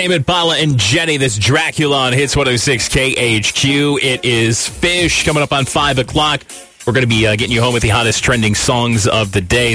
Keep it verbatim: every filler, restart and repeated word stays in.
Tame Impala and Jenny, this Dracula on Hits one oh six K H Q. It is Fish coming up on five o'clock. We're going to be uh, getting you home with the hottest trending songs of the day.